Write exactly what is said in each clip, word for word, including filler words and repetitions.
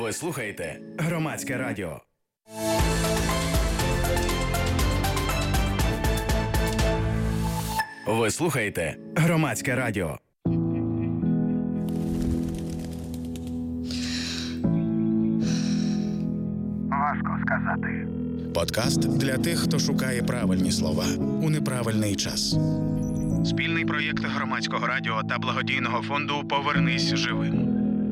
Ви слухаєте Громадське радіо. Ви слухаєте Громадське радіо. Важко сказати. Подкаст для тих, хто шукає правильні слова у неправильний час. Спільний проєкт Громадського радіо та благодійного фонду «Повернись живим».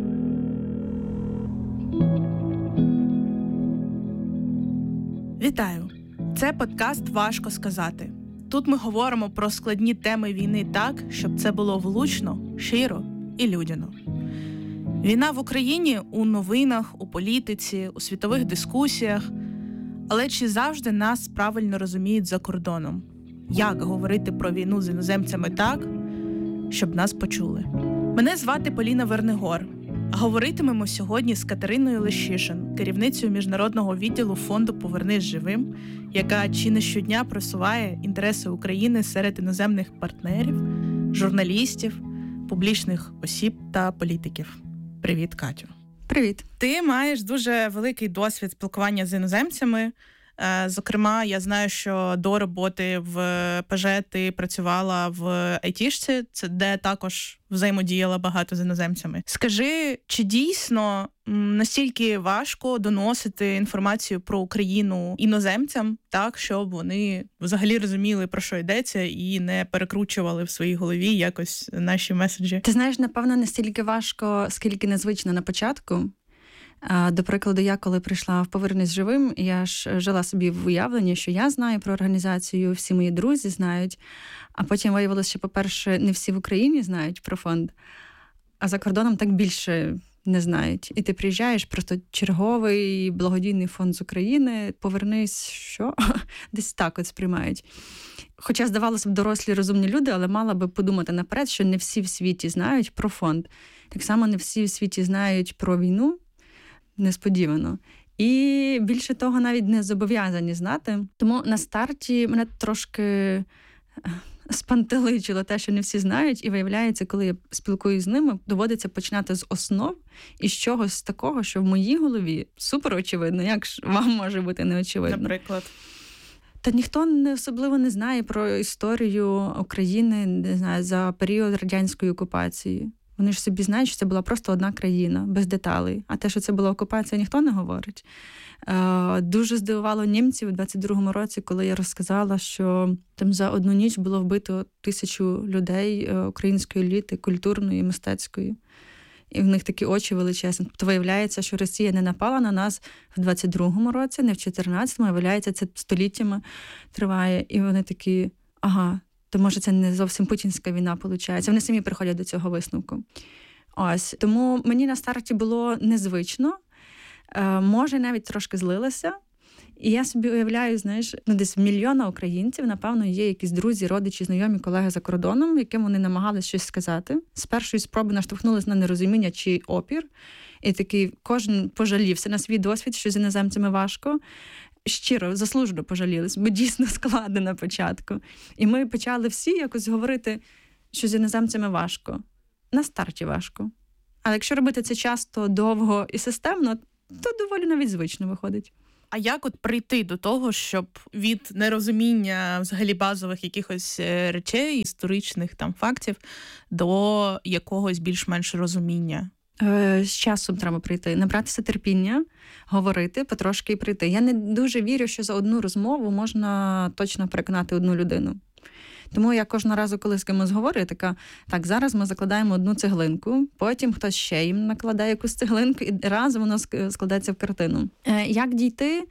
Вітаю! Це подкаст «Важко сказати». Тут ми говоримо про складні теми війни так, щоб це було влучно, щиро і людяно. Війна в Україні у новинах, у політиці, у світових дискусіях. Але чи завжди нас правильно розуміють за кордоном? Як говорити про війну з іноземцями так, щоб нас почули? Мене звати Поліна Вернигор. Говоритимемо сьогодні з Катериною Лещишин, керівницею міжнародного відділу фонду «Повернись живим», яка чи не щодня просуває інтереси України серед іноземних партнерів, журналістів, публічних осіб та політиків. Привіт, Катю. Привіт. Ти маєш дуже великий досвід спілкування з іноземцями. Зокрема, я знаю, що до роботи в ПЖ ти працювала в айтішці, це де також взаємодіяла багато з іноземцями. Скажи, чи дійсно настільки важко доносити інформацію про Україну іноземцям, так, щоб вони взагалі розуміли, про що йдеться, і не перекручували в своїй голові якось наші меседжі? Ти знаєш, напевно, настільки важко, скільки незвично на початку. До прикладу, я коли прийшла в «Повернись живим», я ж жила собі в уявленні, що я знаю про організацію, всі мої друзі знають, а потім виявилося, що, по-перше, не всі в Україні знають про фонд, а за кордоном так більше не знають. І ти приїжджаєш, просто черговий благодійний фонд з України, «Повернись», що? Десь так от сприймають. Хоча, здавалося б, дорослі розумні люди, але мала би подумати наперед, що не всі в світі знають про фонд. Так само не всі в світі знають про війну, несподівано. І більше того, навіть не зобов'язані знати. Тому на старті мене трошки спантеличило те, що не всі знають, і виявляється, коли я спілкуюсь з ними, доводиться починати з основ і з чогось такого, що в моїй голові супер очевидно, як ж вам може бути неочевидно. Наприклад? Та ніхто не особливо не знає про історію України, не знаю, за період радянської окупації. Вони ж собі знають, що це була просто одна країна, без деталей. А те, що це була окупація, ніхто не говорить. Е, дуже здивувало німців у двадцять другому році, коли я розказала, що там за одну ніч було вбито тисячу людей української еліти, культурної, мистецької. І в них такі очі величезні. Тобто виявляється, що Росія не напала на нас в двадцять другому році, не в чотирнадцятому, а виявляється, це століттями триває. І вони такі, ага, то, може, це не зовсім путінська війна, виходить. Вони самі приходять до цього висновку. Ось. Тому мені на старті було незвично. Е, може, навіть трошки злилася. І я собі уявляю, знаєш, ну, десь мільйона українців, напевно, є якісь друзі, родичі, знайомі, колеги за кордоном, яким вони намагалися щось сказати. З першої спроби наштовхнулися на нерозуміння чи опір. І такий кожен пожалівся на свій досвід, що з іноземцями важко. Щиро, заслужено пожалілись, бо дійсно складно на початку. І ми почали всі якось говорити, що з іноземцями важко. На старті важко. Але якщо робити це часто, довго і системно, то доволі навіть звично виходить. А як от прийти до того, щоб від нерозуміння взагалі базових якихось речей, історичних там фактів, до якогось більш-менш розуміння? З часом треба прийти, набратися терпіння, говорити, потрошки і прийти. Я не дуже вірю, що за одну розмову можна точно переконати одну людину. Тому я кожного разу, коли з кимось говорю, я така, так, зараз ми закладаємо одну цеглинку, потім хтось ще їм накладає якусь цеглинку, і разом воно складається в картину. Як дійти?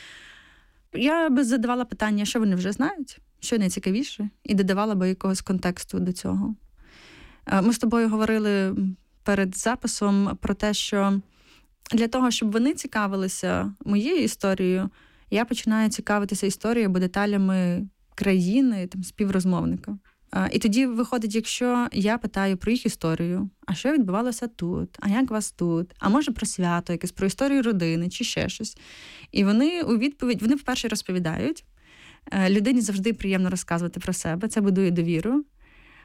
Я би задавала питання, що вони вже знають, що найцікавіше, і додавала би якогось контексту до цього. Ми з тобою говорили перед записом про те, що для того, щоб вони цікавилися моєю історією, я починаю цікавитися історією або деталями країни, там, співрозмовника. І тоді виходить, якщо я питаю про їх історію, а що відбувалося тут, а як вас тут, а може про свято якесь, про історію родини чи ще щось. І вони у відповідь, вони вперше розповідають. Людині завжди приємно розказувати про себе, це будує довіру.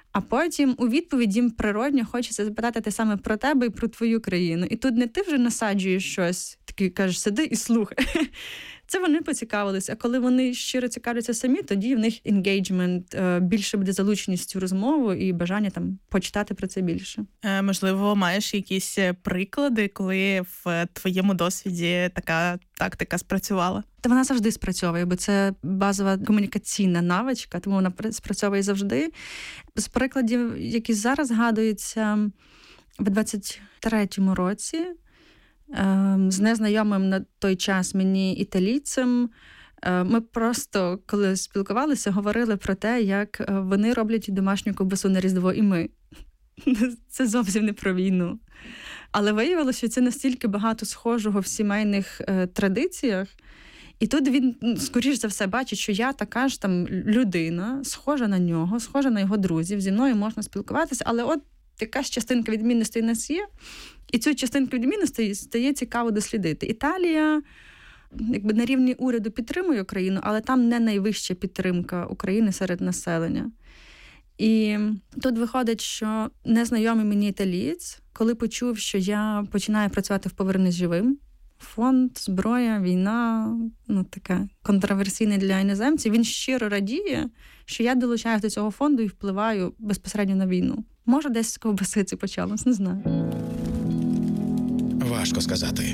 А потім у відповідь їм природньо хочеться запитати те саме про тебе і про твою країну. І тут не ти вже насаджуєш щось, такий кажеш, сиди і слухай. Це вони поцікавилися. А коли вони щиро цікавляться самі, тоді в них енгейджмент, більше буде залученість у розмову і бажання там почитати про це більше. Е, можливо, маєш якісь приклади, коли в твоєму досвіді така тактика спрацювала? Та вона завжди спрацьовує, бо це базова комунікаційна навичка, тому вона спрацьовує завжди. З прикладів, які зараз згадуються, в двадцять третьому році з незнайомим на той час мені італійцем ми просто, коли спілкувалися, говорили про те, як вони роблять домашню ковбасу на Різдво, і ми. Це зовсім не про війну. Але виявилося, що це настільки багато схожого в сімейних е, традиціях. І тут він, скоріш за все, бачить, що я така ж там людина, схожа на нього, схожа на його друзів, зі мною можна спілкуватися, але от якась частинка відмінностей у нас є, і цю частинку відмінностей стає цікаво дослідити. Італія якби на рівні уряду підтримує Україну, але там не найвища підтримка України серед населення. І тут виходить, що незнайомий мені італієць, коли почув, що я починаю працювати в «Повернись живим», фонд, зброя, війна, ну таке контроверсійне для іноземців, він щиро радіє, що я долучаюся до цього фонду і впливаю безпосередньо на війну. Може, десь з ковбаси це почалось, не знаю. Важко сказати.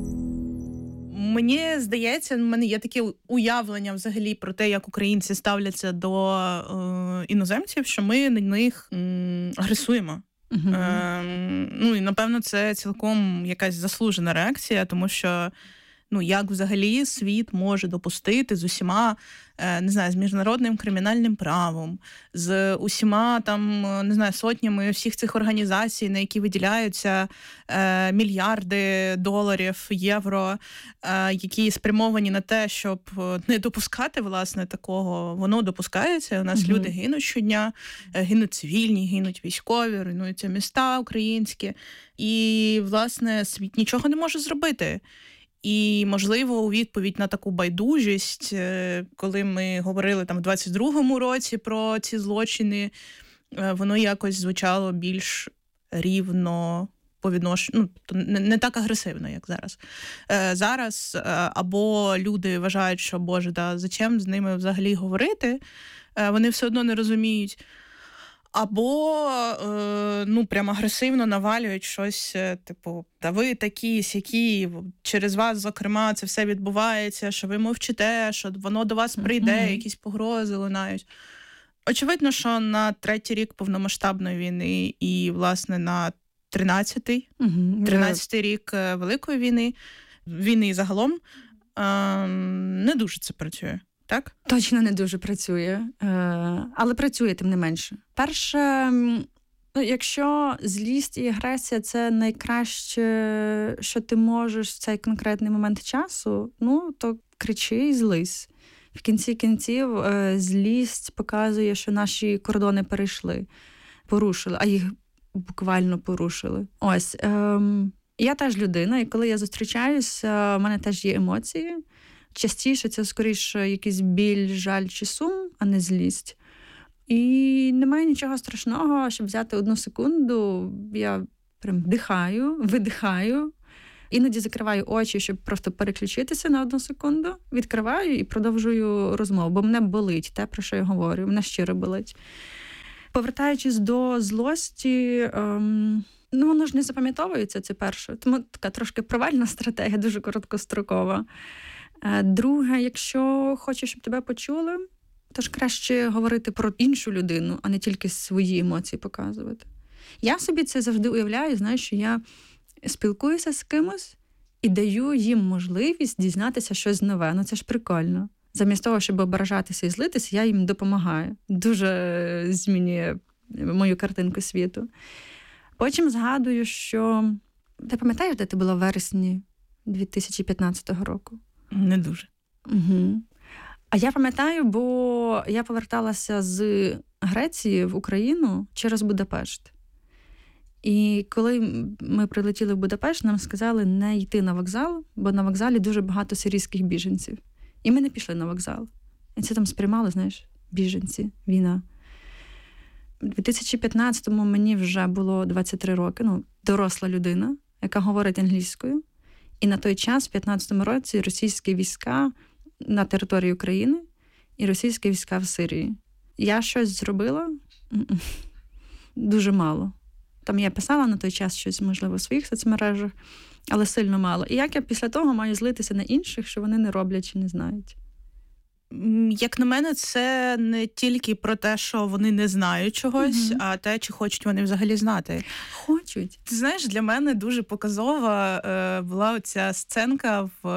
Мені здається, в мене є таке уявлення взагалі про те, як українці ставляться до е, іноземців, що ми на них м, агресуємо. Uh-huh. Е, ну і, напевно, це цілком якась заслужена реакція, тому що ну, як взагалі світ може допустити з усіма, е, не знаю, з міжнародним кримінальним правом, з усіма там, не знаю, сотнями всіх цих організацій, на які виділяються е, мільярди доларів, євро, е, які спрямовані на те, щоб не допускати, власне, такого. Воно допускається, у нас mm-hmm. люди гинуть щодня, гинуть цивільні, гинуть військові, руйнуються міста українські, і, власне, світ нічого не може зробити. І, можливо, у відповідь на таку байдужість, коли ми говорили там в двадцять другому році про ці злочини, воно якось звучало більш рівно по відношенню, ну, не, не так агресивно, як зараз. Зараз або люди вважають, що, боже, да, зачем з ними взагалі говорити, вони все одно не розуміють, або, е, ну, прям агресивно навалюють щось, типу, та ви такі, сякі, через вас, зокрема, це все відбувається, що ви мовчите, що воно до вас прийде, mm-hmm. якісь погрози лунають. Очевидно, що на третій рік повномасштабної війни і, власне, на тринадцятий, mm-hmm. тринадцятий рік Великої війни, війни загалом, е, не дуже це працює. Так? Точно не дуже працює, але працює тим не менше. Перше, ну, якщо злість і агресія – це найкраще, що ти можеш в цей конкретний момент часу, ну, то кричи і злись. В кінці кінців злість показує, що наші кордони перейшли, порушили, а їх буквально порушили. Ось. Ем, я теж людина, і коли я зустрічаюся, в мене теж є емоції. Частіше це, скоріше, якийсь біль, жаль чи сум, а не злість. І немає нічого страшного, щоб взяти одну секунду. Я прям вдихаю, видихаю, іноді закриваю очі, щоб просто переключитися на одну секунду, відкриваю і продовжую розмову, бо мене болить те, про що я говорю, мене щиро болить. Повертаючись до злості, ем, ну, воно ж не запам'ятовується, це перше. Тому така трошки провальна стратегія, дуже короткострокова. Друге, якщо хочеш, щоб тебе почули, то ж краще говорити про іншу людину, а не тільки свої емоції показувати. Я собі це завжди уявляю, знаю, що я спілкуюся з кимось і даю їм можливість дізнатися щось нове. Ну це ж прикольно. Замість того, щоб ображатися і злитися, я їм допомагаю. Дуже змінює мою картинку світу. Потім згадую, що... Ти пам'ятаєш, де ти була в вересні дві тисячі п'ятнадцятого року? Не дуже. Угу. А я пам'ятаю, бо я поверталася з Греції в Україну через Будапешт. І коли ми прилетіли в Будапешт, нам сказали не йти на вокзал, бо на вокзалі дуже багато сирійських біженців. І ми не пішли на вокзал. І це там сприймали, знаєш, біженці, війна. У дві тисячі п'ятнадцятому мені вже було двадцять три роки, ну, доросла людина, яка говорить англійською. І на той час, в п'ятнадцятому році, російські війська на території України і російські війська в Сирії. Я щось зробила? Дуже мало. Там я писала на той час щось, можливо, в своїх соцмережах, але сильно мало. І як я після того маю злитися на інших, що вони не роблять чи не знають? Як на мене, це не тільки про те, що вони не знають чогось, угу. а те, чи хочуть вони взагалі знати. Хочуть. Ти знаєш, для мене дуже показова е, була оця сценка в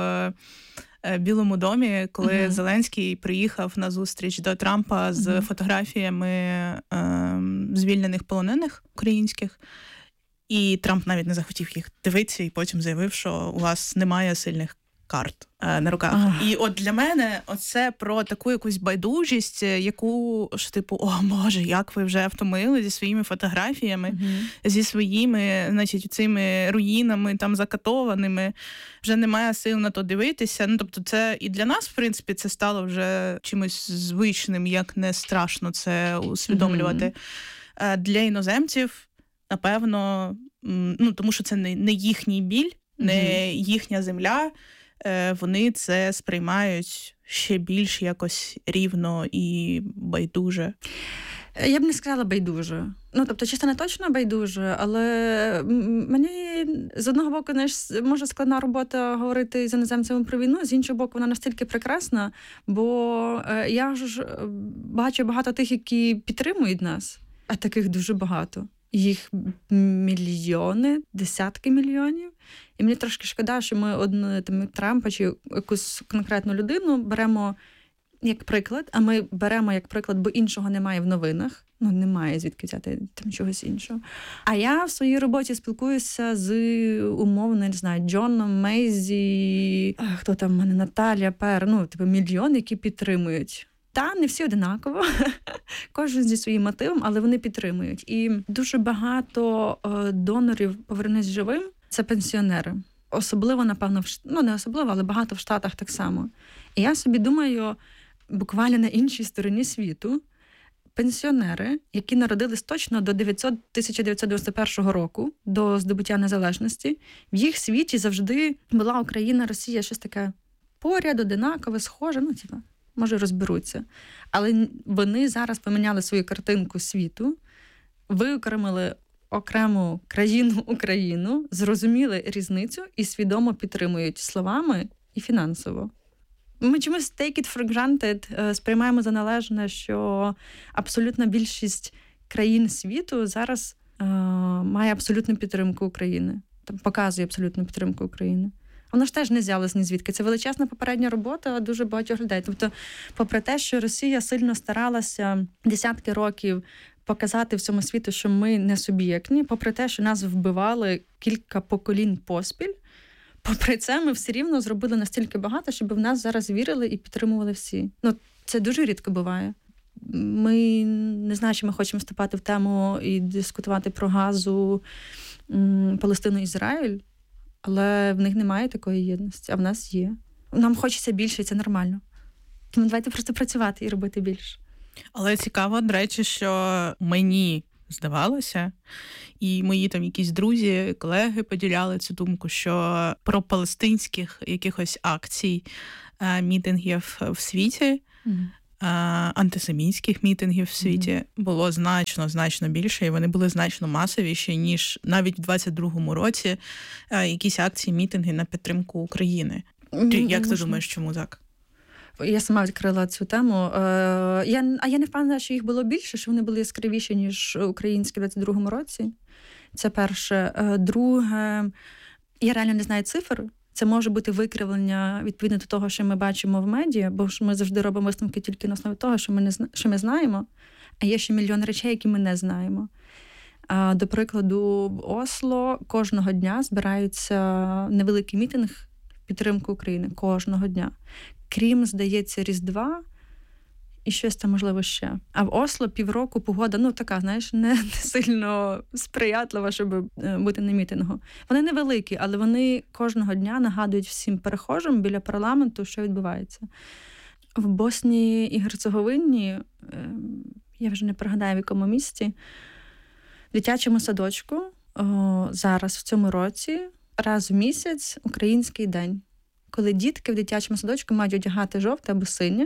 е, Білому домі, коли угу. Зеленський приїхав на зустріч до Трампа з угу. фотографіями е, звільнених полонених українських. І Трамп навіть не захотів їх дивитися, і потім заявив, що у вас немає сильних карт е, на руках. Ах. І от для мене оце про таку якусь байдужість, яку ж типу, о Боже, як ви вже втомили зі своїми фотографіями, mm-hmm. зі своїми, значить, цими руїнами там закатованими, вже немає сил на то дивитися. Ну, тобто це і для нас, в принципі, це стало вже чимось звичним, як не страшно це усвідомлювати. Mm-hmm. Для іноземців, напевно, ну, тому що це не, не їхній біль, mm-hmm. не їхня земля, вони це сприймають ще більш якось рівно і байдуже. Я б не сказала байдуже. Ну, тобто, чисто не точно байдуже, але мені, з одного боку, знаєш, може складна робота говорити з іноземцями про війну, з іншого боку, вона настільки прекрасна, бо я ж бачу багато тих, які підтримують нас, а таких дуже багато. Їх мільйони, десятки мільйонів. І мені трошки шкода, що ми одну там, Трампа чи якусь конкретну людину беремо як приклад, а ми беремо як приклад, бо іншого немає в новинах. Ну, немає звідки взяти там чогось іншого. А я в своїй роботі спілкуюся з, умовно, не знаю, Джоном, Мейзі, хто там в мене, Наталія, Пер, ну, типу, мільйон, які підтримують. Та, не всі одинаково, кожен зі своїм мотивом, але вони підтримують. І дуже багато донорів «Повернись живим» – це пенсіонери. Особливо, напевно, в, ну не особливо, але багато в Штатах так само. І я собі думаю, буквально на іншій стороні світу, пенсіонери, які народились точно до тисяча дев'ятсот дев'яносто першого року, до здобуття незалежності, в їх світі завжди була Україна, Росія, щось таке поряд, одинакове, схоже, ну, типа, може, розберуться. Але вони зараз поміняли свою картинку світу, виокремили окрему країну Україну, зрозуміли різницю і свідомо підтримують словами і фінансово. Ми чомусь take it for granted, сприймаємо за належне, що абсолютна більшість країн світу зараз е, має абсолютну підтримку України. Там показує абсолютну підтримку України. Воно ж теж не взялось ні звідки. Це величезна попередня робота дуже багатьох людей. Тобто, попри те, що Росія сильно старалася десятки років показати всьому світу, що ми не суб'єктні, попри те, що нас вбивали кілька поколінь поспіль, попри це ми все рівно зробили настільки багато, щоб в нас зараз вірили і підтримували всі. Ну, це дуже рідко буває. Ми не знаю, чи ми хочемо вступати в тему і дискутувати про Газу, Палестину-Ізраїль, але в них немає такої єдності, а в нас є. Нам хочеться більше, і це нормально. Тому давайте просто працювати і робити більше. Але цікаво, до речі, що мені здавалося, і мої там якісь друзі, колеги поділяли цю думку, що про палестинських якихось акцій, мітингів в світі, mm. антисемітських мітингів в світі mm. було значно-значно більше, і вони були значно масовіші, ніж навіть в двадцять другому році якісь акції, мітинги на підтримку України. Mm, Як можна. Ти думаєш, чому так? Я сама відкрила цю тему. Я, а я не впевнена, що їх було більше, що вони були яскравіші, ніж українські в двадцять другому році. Це перше. Друге, я реально не знаю цифр. Це може бути викривлення відповідно до того, що ми бачимо в медіа, бо ж ми завжди робимо висновки тільки на основі того, що ми, не, що ми знаємо, а є ще мільйон речей, які ми не знаємо. До прикладу, в Осло кожного дня збирається невеликий мітинг в підтримку України. Кожного дня. Крім, здається, Різдва і щось там, можливо, ще. А в Осло півроку погода, ну, така, знаєш, не сильно сприятлива, щоб бути на мітингу. Вони невеликі, але вони кожного дня нагадують всім перехожим біля парламенту, що відбувається. В Боснії і Герцеговині я вже не пригадаю, в якому місті, в дитячому садочку о, зараз, в цьому році, раз в місяць український день, коли дітки в дитячому садочку мають одягати жовте або синє,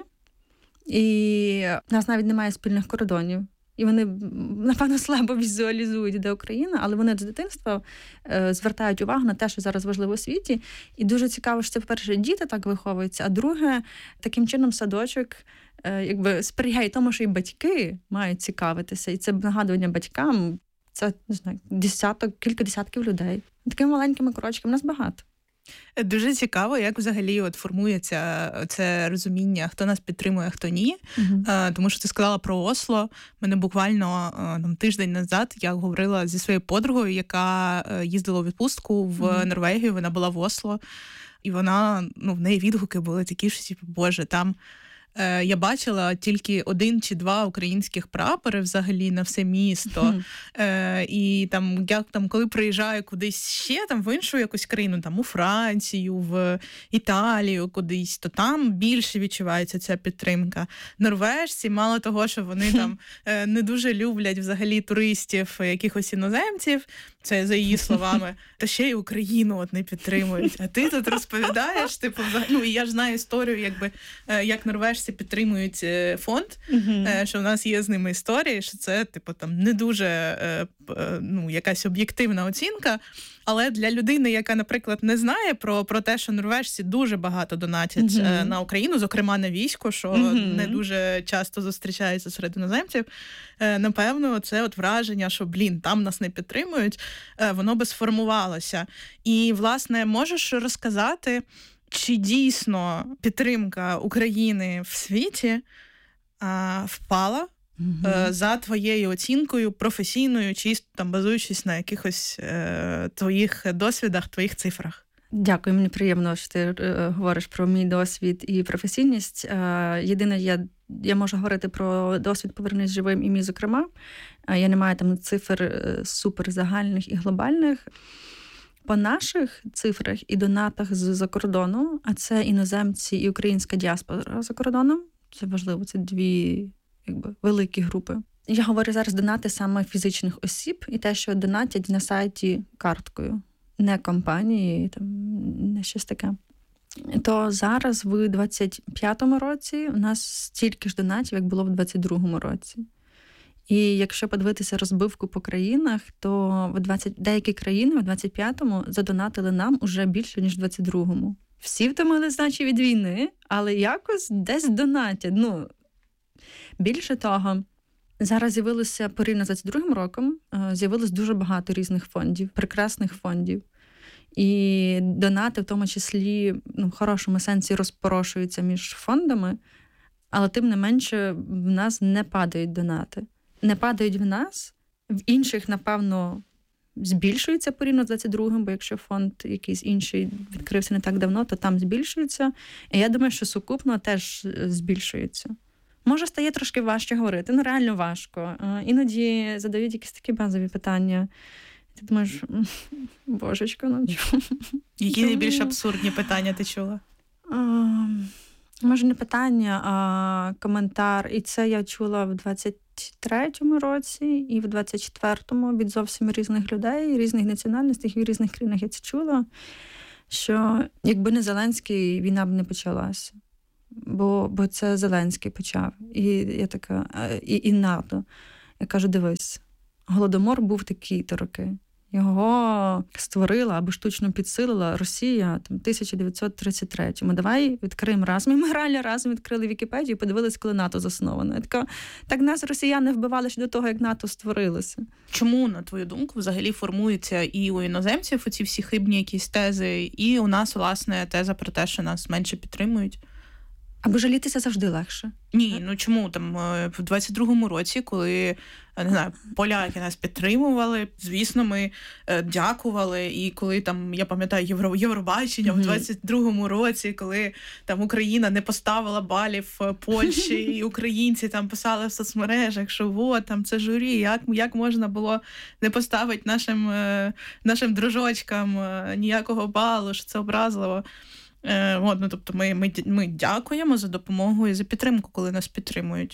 і в нас навіть немає спільних кордонів. І вони, напевно, слабо візуалізують, де Україна, але вони з дитинства е, звертають увагу на те, що зараз важливо у світі. І дуже цікаво, що це, по-перше, діти так виховуються, а друге, таким чином садочок е, якби сприяє тому, що і батьки мають цікавитися. І це нагадування батькам, це, не знаю, десяток, кілька десятків людей. Такими маленькими крочками нас багато. Дуже цікаво, як взагалі от формується це розуміння, хто нас підтримує, хто ні. Uh-huh. Тому що ти сказала про Осло. Мене буквально там, тиждень назад я говорила зі своєю подругою, яка їздила у відпустку в uh-huh. Норвегію, вона була в Осло. І вона, ну, в неї відгуки були такі, що, типу, боже, там е, я бачила тільки один чи два українських прапори взагалі на все місто. Mm. Е, і там, я там, коли приїжджаю кудись ще, там, в іншу якусь країну, там, у Францію, в Італію кудись, то там більше відчувається ця підтримка. Норвежці, мало того, що вони там е, не дуже люблять взагалі туристів, якихось іноземців, це за її словами, та ще й Україну от не підтримують. А ти тут розповідаєш, типу, ну, і я ж знаю історію, якби, як норвежці підтримують фонд, uh-huh. що в нас є з ними історії, що це, типу, там, не дуже, ну, якась об'єктивна оцінка, але для людини, яка, наприклад, не знає про, про те, що норвежці дуже багато донатять uh-huh. на Україну, зокрема на військо, що uh-huh. не дуже часто зустрічається серед іноземців, напевно, це от враження, що, блін, там нас не підтримують, воно би сформувалося. І, власне, можеш розказати, чи дійсно підтримка України в світі а, впала угу. а, за твоєю оцінкою професійною, чисто там базуючись на якихось е, твоїх досвідах, твоїх цифрах? Дякую, мені приємно, що ти е, говориш про мій досвід і професійність. Е, єдине, я, я можу говорити про досвід «Повернись живим» і мій, зокрема. Е, я не маю там цифр е, супер загальних і глобальних. По наших цифрах і донатах з-за кордону, а це іноземці і українська діаспора за кордоном, це важливо, це дві, якби, великі групи. Я говорю зараз донати саме фізичних осіб і те, що донатять на сайті карткою, не компанії, там, не щось таке. То зараз в двадцять п'ятому році у нас стільки ж донатів, як було в двадцять другому році. І якщо подивитися розбивку по країнах, то в двадцять деякі країни в двадцять п'ятому задонатили нам уже більше, ніж в двадцять другому. Всі втомили, значить, від війни, але якось десь донатять. Ну, більше того, зараз з'явилося, порівняно з двадцять другим роком, з'явилось дуже багато різних фондів, прекрасних фондів. І донати в тому числі, ну, в хорошому сенсі розпорошуються між фондами, але тим не менше в нас не падають донати. Не падають в нас, в інших, напевно, збільшується порівняно з двадцять другим, бо якщо фонд якийсь інший відкрився не так давно, то там збільшується. І я думаю, що сукупно теж збільшується. Може, стає трошки важче говорити, ну реально важко. Іноді задають якісь такі базові питання. Ти думаєш, божечко, ну чому? Які найбільш абсурдні питання ти чула? А, може, не питання, а коментар. І це я чула в двадцять третьому році і в двадцять четвертому від зовсім різних людей, різних національностей і в різних країнах я це чула, що якби не Зеленський, війна б не почалася. Бо, бо це Зеленський почав. І я така, і, і НАТО. Я кажу, дивись, Голодомор був такий-то роки. Його створила або штучно підсилила Росія там, тисяча дев'ятсот тридцять третьому. Давай відкриємо разом. І ми реально разом відкрили Вікіпедію і подивилися, коли НАТО засновано. Я така, так нас росіяни вбивали ще до того, як НАТО створилося. Чому, на твою думку, взагалі формуються і у іноземців оці всі хибні якісь тези, і у нас, власне, теза про те, що нас менше підтримують? Або жалітися завжди легше. Ні, ну чому? Там в двадцять другому році, коли, не знаю, поляки нас підтримували, звісно, ми дякували. І коли там, я пам'ятаю, Євро, Євробачення mm-hmm. в двадцять другому році, коли там Україна не поставила балів Польщі, і українці там писали в соцмережах, що от, там це журі, як, як можна було не поставити нашим, нашим дружочкам ніякого балу, що це образливо. От, ну, тобто ми, ми, ми дякуємо за допомогу і за підтримку, коли нас підтримують.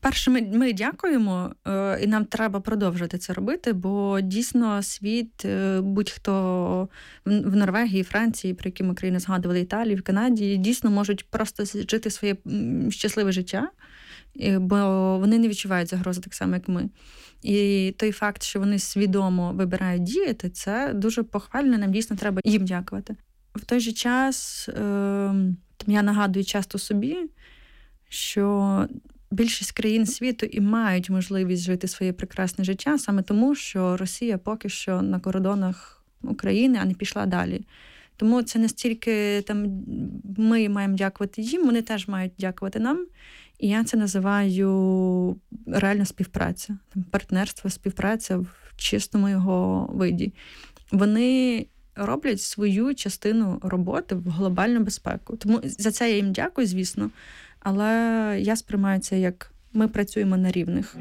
Перше, ми, ми дякуємо, е, і нам треба продовжити це робити, бо дійсно світ, е, будь-хто в, в Норвегії, Франції, про які ми країни згадували, Італії, в Канаді, дійсно можуть просто жити своє м, щасливе життя, е, бо вони не відчувають загрози так само, як ми. І той факт, що вони свідомо вибирають діяти, це дуже похвально, нам дійсно треба їм дякувати. В той же час е, я нагадую часто собі, що більшість країн світу і мають можливість жити своє прекрасне життя саме тому, що Росія поки що на кордонах України, а не пішла далі. Тому це не стільки там ми маємо дякувати їм, вони теж мають дякувати нам. І я це називаю реальна співпраця, там, партнерство, співпраця в чистому його виді. Вони роблять свою частину роботи в глобальну безпеку. Тому за це я їм дякую, звісно, але я сприймаю це як ми працюємо на рівних.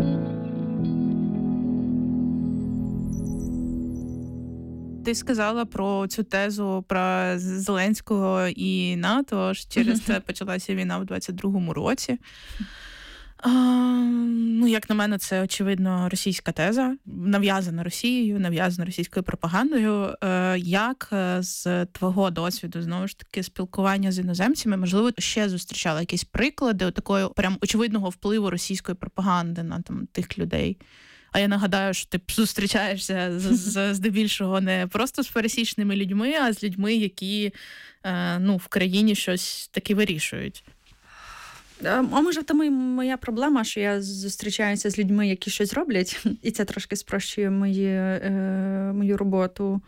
Ти сказала про цю тезу про Зеленського і НАТО, що через це почалася війна в двадцять другому році. А, ну, як на мене, це, очевидно, російська теза, нав'язана Росією, нав'язана російською пропагандою. Як з твого досвіду, знову ж таки, спілкування з іноземцями, можливо, ще зустрічала якісь приклади такої прям очевидного впливу російської пропаганди на там тих людей? А я нагадаю, що ти зустрічаєшся з, з, здебільшого не просто з пересічними людьми, а з людьми, які е, ну, в країні щось таки вирішують. А може, тому і моя проблема, що я зустрічаюся з людьми, які щось роблять, і це трошки спрощує мої, е, мою роботу.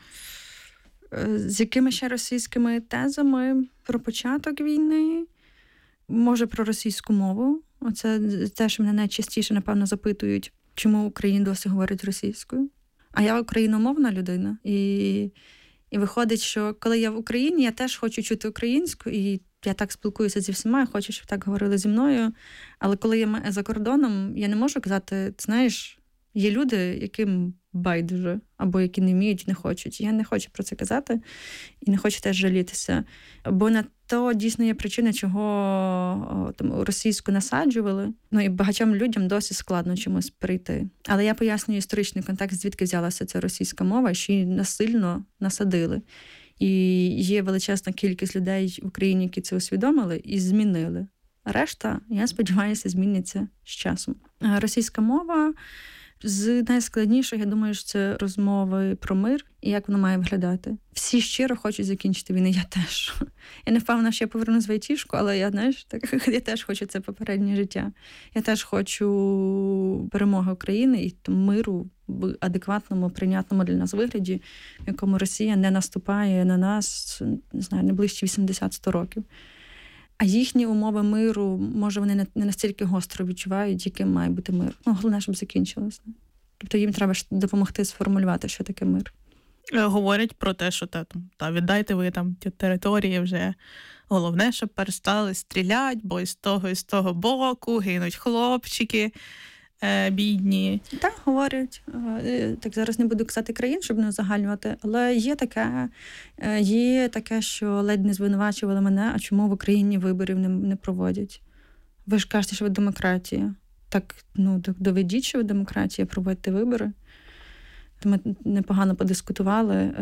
З якими ще російськими тезами про початок війни, може, про російську мову. Оце те, що мене найчастіше, напевно, запитують, чому Україна досі говорить російською. А я україномовна людина. І, і виходить, що коли я в Україні, я теж хочу чути українську, і я так спілкуюся зі всіма, я хочу, щоб так говорили зі мною. Але коли я за кордоном, я не можу казати, знаєш, є люди, яким байдуже, або які не вміють, не хочуть. Я не хочу про це казати і не хочу теж жалітися. Бо на то дійсно є причина, чого там російську насаджували. Ну і багатьом людям досі складно чомусь прийти. Але я пояснюю історичний контекст, звідки взялася ця російська мова, що її насильно насадили. І є величезна кількість людей в Україні, які це усвідомили і змінили. Решта, я сподіваюся, зміниться з часом. Російська мова з найскладніших, я думаю, що це розмови про мир і як воно має виглядати. Всі щиро хочуть закінчити війну, я теж. Я не впевнена, що я повернусь в айтішку, але я, знаєш, так, я теж хочу це попереднє життя. Я теж хочу перемоги України і миру в адекватному, прийнятному для нас вигляді, в якому Росія не наступає на нас, не знаю, не ближче вісімдесят-сто років. А їхні умови миру, може, вони не настільки гостро відчувають, яким має бути мир. Ну, головне, щоб закінчилося. Тобто їм треба допомогти сформулювати, що таке мир. Говорять про те, що та, та віддайте ви там ті території вже. Головне, щоб перестали стріляти, бо із того, і з того боку гинуть хлопчики е, бідні. Так, говорять. Так, зараз не буду казати країн, щоб не узагальнювати, але є таке, є таке, що ледь не звинувачували мене, а чому в Україні виборів не, не проводять? Ви ж кажете, що ви демократія. Так, ну, доведіть, що ви демократія, проводьте вибори. Ми непогано подискутували.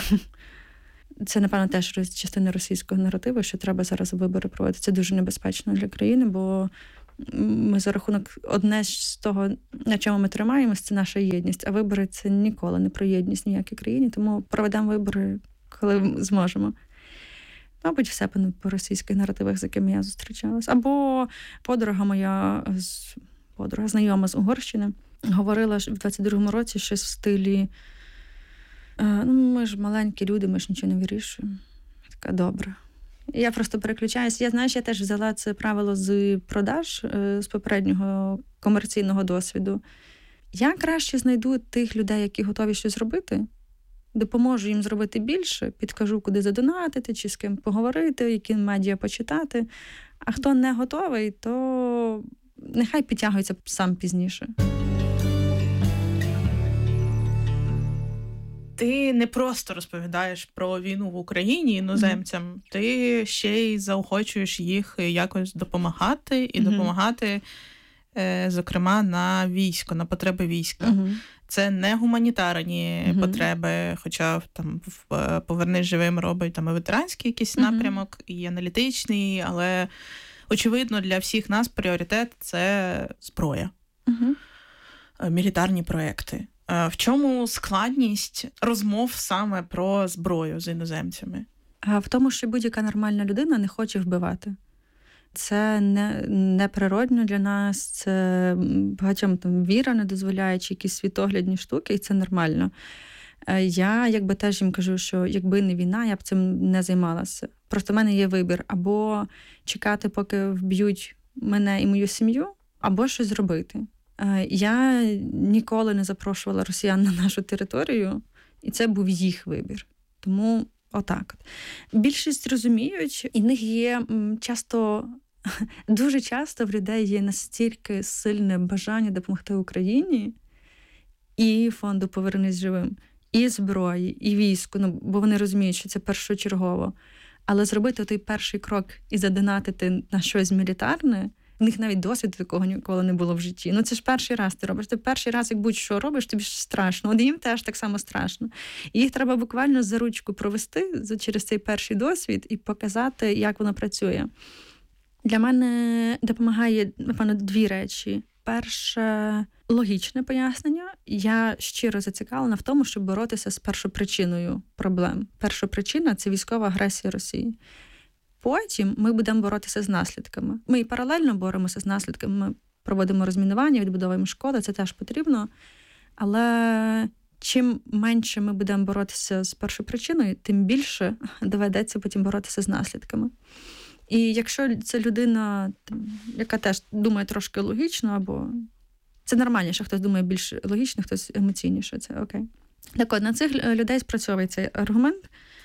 Це, напевно, теж частина російського наративу, що треба зараз вибори проводити. Це дуже небезпечно для країни, бо ми за рахунок одне з того, на чому ми тримаємося, це наша єдність. А вибори – це ніколи не про єдність ніякій країні, тому проведемо вибори, коли зможемо. Мабуть, все по російських наративах, з якими я зустрічалась. Або подруга моя, подруга знайома з Угорщини, говорила в двадцять другому році щось в стилі «Ну, ми ж маленькі люди, ми ж нічого не вирішуємо». Я така, добре. І я просто переключаюся. Я, знаєш, я теж взяла це правило з продаж, з попереднього комерційного досвіду. Я краще знайду тих людей, які готові щось зробити, допоможу їм зробити більше, підкажу, куди задонатити, чи з ким поговорити, які медіа почитати. А хто не готовий, то нехай підтягується сам пізніше. Ти не просто розповідаєш про війну в Україні іноземцям, mm-hmm. ти ще й заохочуєш їх якось допомагати і mm-hmm. допомагати зокрема, на військо, на потреби війська. Угу. Це не гуманітарні Угу. потреби, хоча там в «Повернись живим» робить там і ветеранський якийсь угу. напрямок, і аналітичний, але очевидно для всіх нас пріоритет – це зброя. Угу. Мілітарні проекти. В чому складність розмов саме про зброю з іноземцями? В тому, що будь-яка нормальна людина не хоче вбивати. Це не, не природно для нас, це багатьом там віра не дозволяє, чи якісь світоглядні штуки, і це нормально. Я якби теж їм кажу, що якби не війна, я б цим не займалася. Просто в мене є вибір. Або чекати, поки вб'ють мене і мою сім'ю, або щось зробити. Я ніколи не запрошувала росіян на нашу територію, і це був їх вибір. Тому отак. Більшість розуміють, і в них є часто, дуже часто в людей є настільки сильне бажання допомогти Україні і фонду «Повернись живим», і зброї, і війську, ну, бо вони розуміють, що це першочергово. Але зробити той перший крок і задонатити на щось мілітарне, в них навіть досвіду такого ніколи не було в житті. Ну це ж перший раз ти робиш. Ти перший раз, як будь-що робиш, тобі ж страшно. От їм теж так само страшно. І їх треба буквально за ручку провести через цей перший досвід і показати, як воно працює. Для мене допомагає, напевно, дві речі. Перше – логічне пояснення. Я щиро зацікавлена в тому, щоб боротися з першопричиною проблем. Першопричина – це військова агресія Росії. Потім ми будемо боротися з наслідками. Ми і паралельно боремося з наслідками. Ми проводимо розмінування, відбудовуємо школи, це теж потрібно. Але чим менше ми будемо боротися з першопричиною, тим більше доведеться потім боротися з наслідками. І якщо це людина, яка теж думає трошки логічно, або це нормально, що хтось думає більш логічно, хтось емоційніше, це окей. Так от, на цих людей спрацьовує цей аргумент.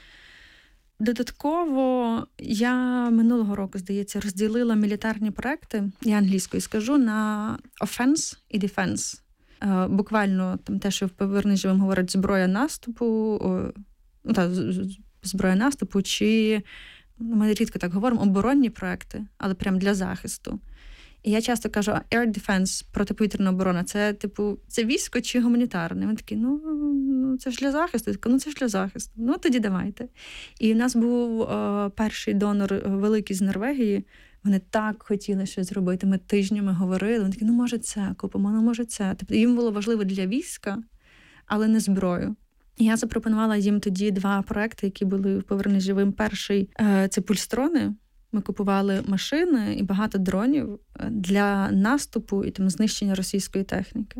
Додатково я минулого року, здається, розділила мілітарні проекти, я англійською скажу, на offense і defense. Буквально там те, що в «Повернись живим» говорять зброя наступу, ну, та, зброя наступу, чи ми рідко так говоримо, оборонні проекти, але прям для захисту. І я часто кажу, air defense, протиповітряна оборона, це, типу, це військо чи гуманітарне? Вони такі, ну, це ж для захисту. Я така, ну, це ж для захисту. Ну, тоді давайте. І в нас був е, перший донор великий з Норвегії. Вони так хотіли щось зробити. Ми тижнями говорили. Вони такі, ну, може це купимо, ну, може це. Тобто їм було важливо для війська, але не зброю. І я запропонувала їм тоді два проекти, які були в «Повернись живим». Перший е, – це пульстрони. Ми купували машини і багато дронів для наступу і там знищення російської техніки.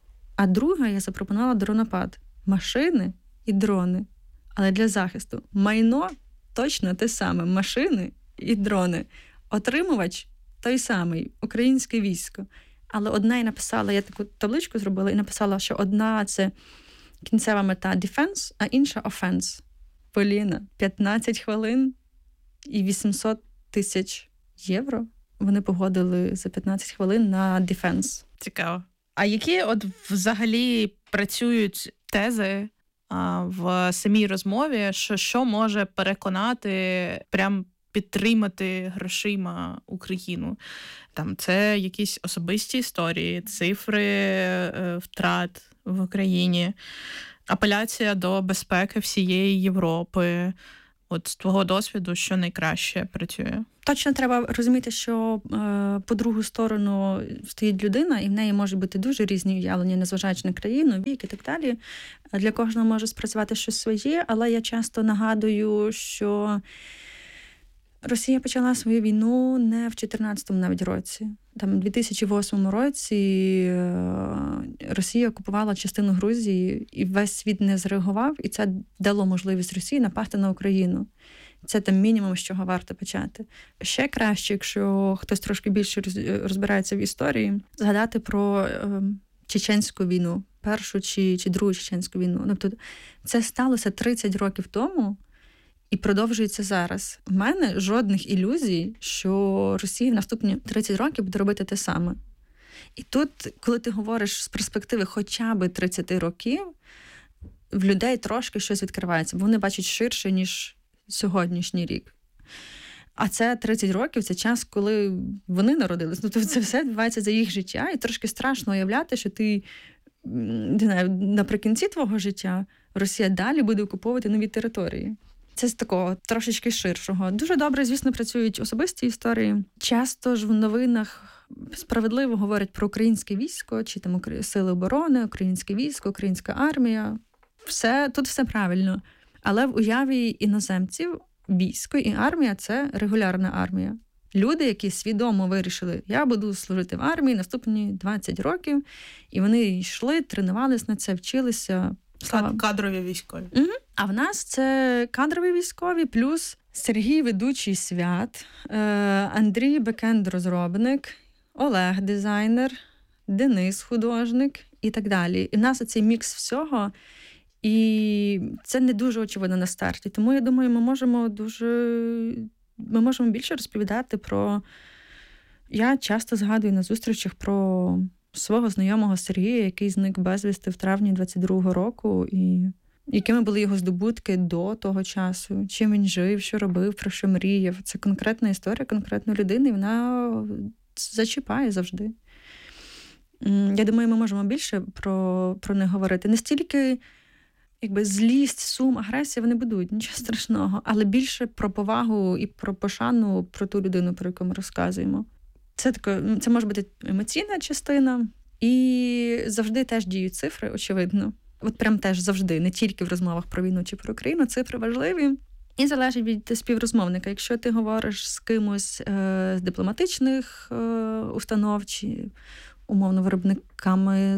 А друге, я запропонувала дронопад. Машини і дрони. Але для захисту. Майно точно те саме. Машини і дрони. Отримувач той самий. Українське військо. Але одна і написала, я таку табличку зробила і написала, що одна – це кінцева мета defense, а інша offense. Поліна, п'ятнадцять хвилин і вісімсот тисяч євро вони погодили за п'ятнадцять хвилин на дефенс. Цікаво. А які от взагалі працюють тези а, в самій розмові, що, що може переконати, прям підтримати грошима Україну? Там це якісь особисті історії, цифри е, втрат в Україні, апеляція до безпеки всієї Європи. От з твого досвіду, що найкраще працює? Точно треба розуміти, що е, по другу сторону стоїть людина, і в неї можуть бути дуже різні уявлення, незважаючи на країну, вік і так далі. Для кожного може спрацювати щось своє, але я часто нагадую, що Росія почала свою війну не в чотирнадцятому навіть році. Там у дві тисячі восьмому році Росія окупувала частину Грузії, і весь світ не зреагував, і це дало можливість Росії напасти на Україну. Це там мінімум, з чого варто почати. Ще краще, якщо хтось трошки більше розбирається в історії, згадати про е, Чеченську війну, першу чи, чи другу Чеченську війну. Тобто це сталося тридцять років тому, і продовжується зараз. У мене жодних ілюзій, що Росія в наступні тридцять років буде робити те саме. І тут, коли ти говориш з перспективи хоча б тридцять років, в людей трошки щось відкривається, бо вони бачать ширше, ніж сьогоднішній рік. А це тридцять років, це час, коли вони народились. Ну, тобто це все відбувається за їх життя, і трошки страшно уявляти, що ти, не знаю, наприкінці твого життя Росія далі буде окуповувати нові території. Це з такого трошечки ширшого. Дуже добре, звісно, працюють особисті історії. Часто ж в новинах справедливо говорять про українське військо, чи там сили оборони, українське військо, українська армія. Все, тут все правильно. Але в уяві іноземців військо і армія – це регулярна армія. Люди, які свідомо вирішили, я буду служити в армії наступні двадцять років, і вони йшли, тренувалися на це, вчилися. Слава. Кадрові військові. Угу. А в нас це кадрові військові, плюс Сергій ведучий свят, Андрій бекенд-розробник, Олег дизайнер, Денис художник і так далі. І в нас цей мікс всього, і це не дуже очевидно на старті. Тому, я думаю, ми можемо дуже... Ми можемо більше розповідати про... Я часто згадую на зустрічах про свого знайомого Сергія, який зник безвісти в травні двадцять другого року, і якими були його здобутки до того часу, чим він жив, що робив, про що мріяв. Це конкретна історія конкретної людини, і вона зачіпає завжди. Я думаю, ми можемо більше про, про них говорити. Не стільки якби злість, сум, агресія вони будуть, нічого страшного, але більше про повагу і про пошану про ту людину, про яку ми розказуємо. Це таке, це може бути емоційна частина, і завжди теж діють цифри, очевидно. От прям теж завжди, не тільки в розмовах про війну чи про Україну, цифри важливі. І залежить від співрозмовника. Якщо ти говориш з кимось е, з дипломатичних е, установ, чи умовно виробниками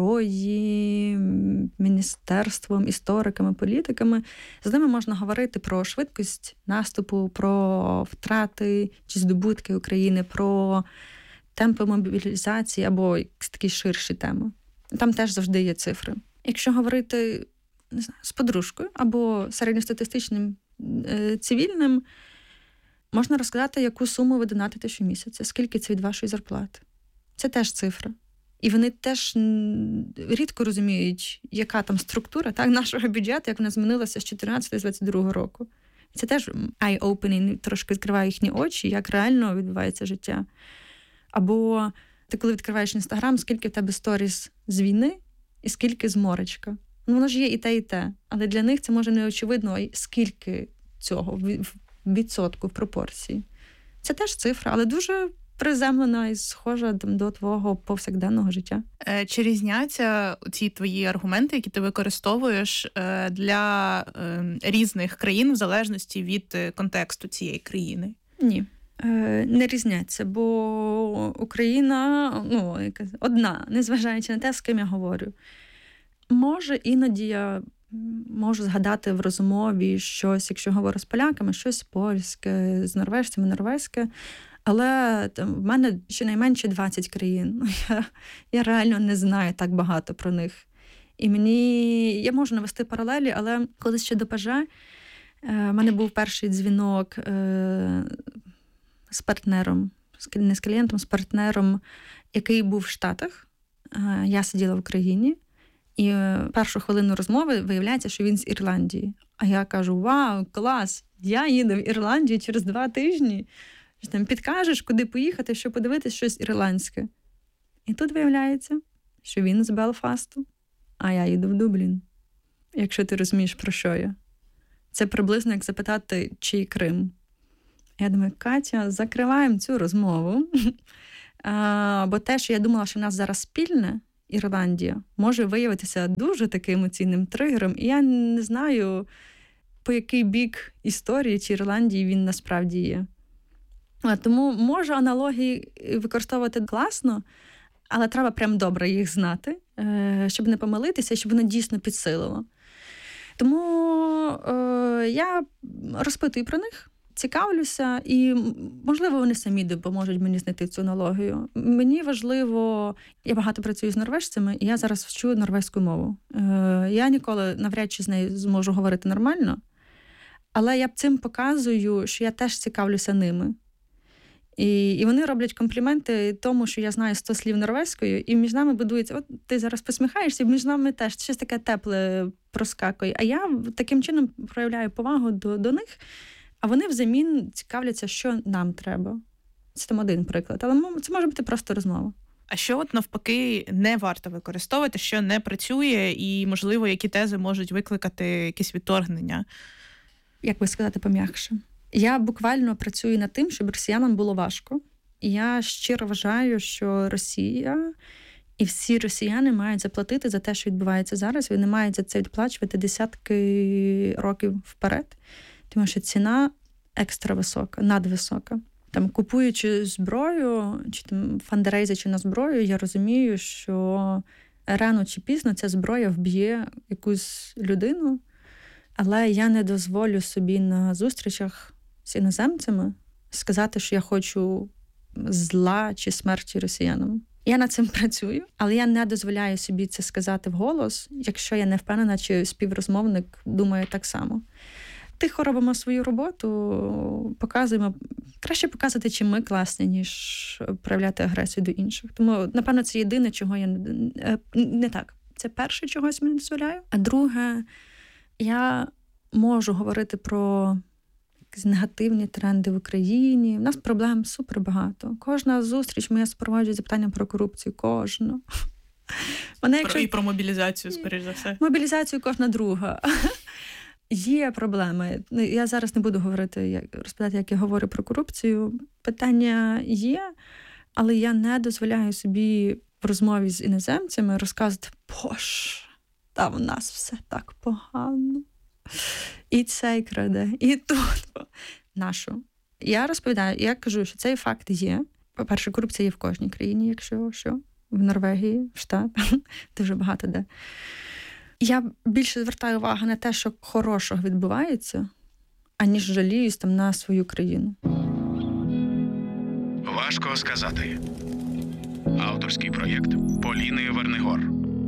зброї, міністерством, істориками, політиками, з ними можна говорити про швидкість наступу, про втрати чи здобутки України, про темпи мобілізації або якісь такі ширші теми. Там теж завжди є цифри. Якщо говорити, не знаю, з подружкою або середньостатистичним е, цивільним, можна розказати, яку суму ви донатите щомісяця, скільки це від вашої зарплати. Це теж цифра. І вони теж рідко розуміють, яка там структура так, нашого бюджету, як вона змінилася з чотирнадцятого двадцять другого року. І це теж eye-opening, трошки відкриває їхні очі, як реально відбувається життя. Або ти коли відкриваєш Інстаграм, скільки в тебе сторіс з війни і скільки з моречка. Ну, воно ж є і те, і те. Але для них це може не очевидно, скільки цього в відсотку, в пропорції. Це теж цифра, але дуже приземлена і схожа до твого повсякденного життя. Чи різняться ці твої аргументи, які ти використовуєш для різних країн в залежності від контексту цієї країни? Ні. Не різняться, бо Україна, ну, одна, незважаючи на те, з ким я говорю. Може, іноді я можу згадати в розмові щось, якщо говорю з поляками, щось польське, з норвежцями норвезьке, але там, в мене щонайменше двадцять країн. Я, я реально не знаю так багато про них. І мені, я можу навести паралелі, але колись ще до ПЖ е, в мене був перший дзвінок е, з партнером, не з клієнтом, з партнером, який був в Штатах. Е, я сиділа в Україні. І першу хвилину розмови виявляється, що він з Ірландії. А я кажу, вау, клас, я їду в Ірландію через два тижні. Що там підкажеш, куди поїхати, щоб подивитись щось ірландське. І тут виявляється, що він з Белфасту, а я їду в Дублін. Якщо ти розумієш, про що я. Це приблизно як запитати, чий Крим. Я думаю, Катя, закриваємо цю розмову. а, бо те, що я думала, що в нас зараз спільне, Ірландія, може виявитися дуже таким емоційним тригером. І я не знаю, по який бік історії чи Ірландії він насправді є. Тому можу аналогії використовувати класно, але треба прям добре їх знати, щоб не помилитися, щоб воно дійсно підсилило. Тому е, я розпитую про них, цікавлюся, і, можливо, вони самі допоможуть мені знайти цю аналогію. Мені важливо, я багато працюю з норвежцями, і я зараз вчу норвезьку мову. Е, я ніколи навряд чи з нею зможу говорити нормально, але я цим показую, що я теж цікавлюся ними. І, і вони роблять компліменти тому, що я знаю сто слів норвезькою, і між нами будується, от ти зараз посміхаєшся, і між нами теж щось таке тепле проскакує. А я таким чином проявляю повагу до, до них, А вони взамін цікавляться, що нам треба. Це там один приклад. Але це може бути просто розмова. А що от навпаки не варто використовувати, що не працює, і, можливо, які тези можуть викликати якісь відторгнення? Як би сказати пом'якше? Я буквально працюю над тим, щоб росіянам було важко. І я щиро вважаю, що Росія і всі росіяни мають заплатити за те, що відбувається зараз. Вони мають за це відплачувати десятки років вперед. Тому що ціна екстра висока, надвисока. Там, купуючи зброю, чи там фандерейзячи на зброю, я розумію, що рано чи пізно ця зброя вб'є якусь людину, але я не дозволю собі на зустрічах з іноземцями сказати, що я хочу зла чи смерті росіянам. Я над цим працюю, але я не дозволяю собі це сказати вголос, якщо я не впевнена, чи співрозмовник думає так само. Тихо робимо свою роботу, показуємо. Краще показувати, чим ми класні, ніж проявляти агресію до інших. Тому, напевно, це єдине, чого я не, не так. Це перше, чогось мені дозволяю. А друге, я можу говорити про якісь негативні тренди в Україні. У нас проблем супер багато. Кожна зустріч моя супроводжує запитання про корупцію. Кожна. Мене, якщо... І про мобілізацію, скоріш за все. Мобілізацію кожна друга. Є проблеми. Я зараз не буду говорити, як розповідати, як я говорю про корупцію. Питання є, але я не дозволяю собі в розмові з іноземцями розказувати: «Боже, та в нас все так погано. І цей краде, і тут». Нашу. Я розповідаю, я кажу, що цей факт є. По-перше, корупція є в кожній країні, якщо що. В Норвегії, в Штатах, дуже багато де. Я більше звертаю увагу на те, що хорошого відбувається, аніж жаліюсь там на свою країну. Важко сказати. Авторський проєкт Поліни Вернигор.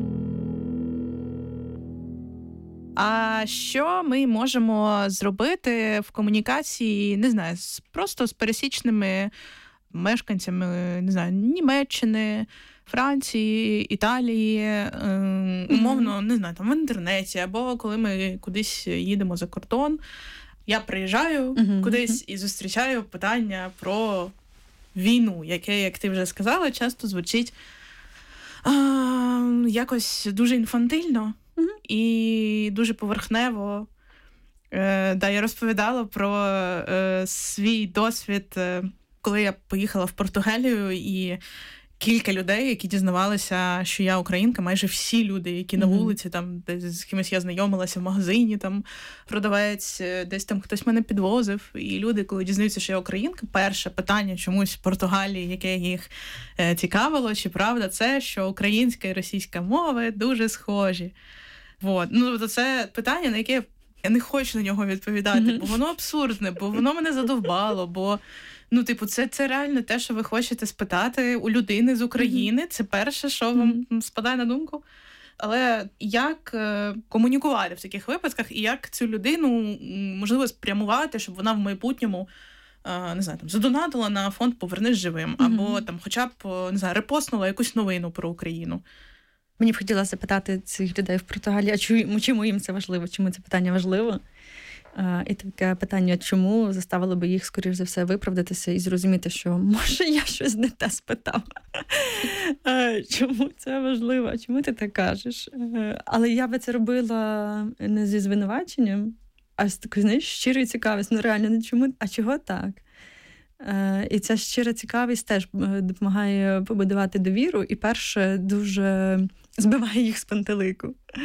А що ми можемо зробити в комунікації, не знаю, з, просто з пересічними мешканцями, не знаю, Німеччини, Франції, Італії, е, умовно, не знаю, там в інтернеті, або коли ми кудись їдемо за кордон, я приїжджаю Mm-hmm. кудись і зустрічаю питання про війну, яке, як ти вже сказала, часто звучить е, якось дуже інфантильно mm-hmm. і дуже поверхнево. Е, да, я розповідала про е, свій досвід, е, коли я поїхала в Португалію, і кілька людей, які дізнавалися, що я українка, майже всі люди, які mm-hmm. на вулиці, там, десь з кимось я знайомилася в магазині, там, продавець, десь там хтось мене підвозив. І люди, коли дізнаються, що я українка, перше питання чомусь в Португалії, яке їх е, цікавило, чи правда це, що українська і російська мови дуже схожі. Вот. Ну, тобто це питання, на яке я не хочу на нього відповідати, mm-hmm. бо воно абсурдне, бо воно мене задовбало, бо ну, типу, це, це реально те, що ви хочете спитати у людини з України. Mm-hmm. Це перше, що вам mm-hmm. спадає на думку. Але як е, комунікувати в таких випадках і як цю людину, можливо, спрямувати, щоб вона в майбутньому, е, не знаю, там, задонатила на фонд «Повернись живим», mm-hmm. або там хоча б, не знаю, репостнула якусь новину про Україну. Мені б хотілося запитати цих людей в Португалії, а чому, чому їм це важливо, чому це питання важливо? Uh, і таке питання, чому, заставило би їх, скоріш за все, виправдатися і зрозуміти, що, може, я щось не те спитав. uh, чому це важливо? Чому ти так кажеш? Uh, але я би це робила не зі звинуваченням, а з такою, знаєш, щирою цікавістю. Ну, реально, ну чому? А чого так? Uh, і ця щира цікавість теж допомагає побудувати довіру і, перше, дуже збиває їх з пантелику.